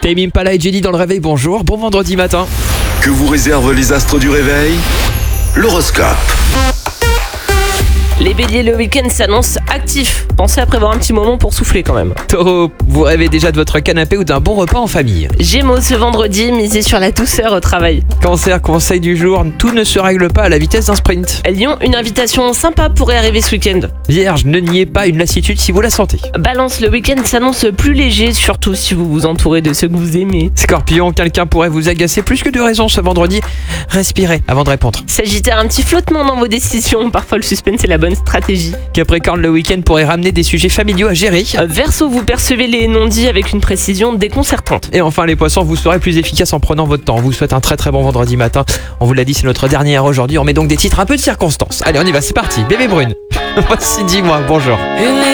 Tame Impala et Jenny dans le réveil, bonjour, bon vendredi matin. Que vous réservent les astres du réveil? L'horoscope. Les béliers, le week-end s'annonce actif. Pensez à prévoir un petit moment pour souffler quand même. Taureau, vous rêvez déjà de votre canapé ou d'un bon repas en famille. Gémeaux, ce vendredi, misez sur la douceur au travail. Cancer, conseil du jour, tout ne se règle pas à la vitesse d'un sprint. Lion, une invitation sympa pourrait arriver ce week-end. Vierge, ne niez pas une lassitude si vous la sentez. Balance, le week-end s'annonce plus léger, surtout si vous vous entourez de ceux que vous aimez. Scorpion, quelqu'un pourrait vous agacer plus que de raison ce vendredi. Respirez avant de répondre. Sagittaire, un petit flottement dans vos décisions. Parfois le suspense est la bonne stratégie. Capricorne, le week-end pourrait ramener des sujets familiaux à gérer. Verseau, vous percevez les non-dits avec une précision déconcertante. Et enfin les poissons, vous serez plus efficace en prenant votre temps. On vous souhaite un très très bon vendredi matin. On vous l'a dit, c'est notre dernier aujourd'hui. On met donc des titres un peu de circonstance. Allez, on y va, c'est parti. Bébé Brune. Voici, dis-moi, bonjour.